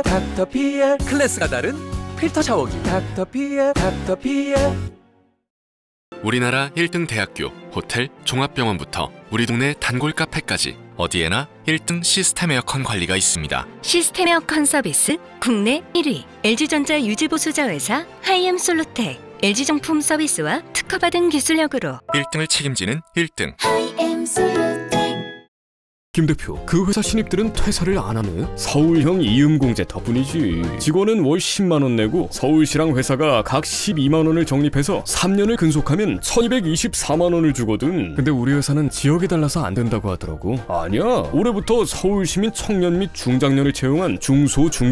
닥터피엘. 클래스가 다른 필터 샤워기 닥터피엘. 우리나라 1등 대학교, 호텔, 종합병원부터 우리 동네 단골 카페까지 어디에나 1등 시스템 에어컨 관리가 있습니다. 시스템 에어컨 서비스 국내 1위 LG전자 유지보수자 회사 하이엠솔루텍. LG정품 서비스와 특허받은 기술력으로 1등을 책임지는 1등. 김 대표, 그 회사 신입들은 퇴사를 안 하네? 서울형 이음공제 덕분이지. 직원은 월 10만원 내고 서울시랑 회사가 각 12만원을 적립해서 3년을 근속하면 1224만원을 주거든. 근데 우리 회사는 지역에 달라서 안 된다고 하더라고. 아니야, 올해부터 서울시민 청년 및 중장년을 채용한 중소, 중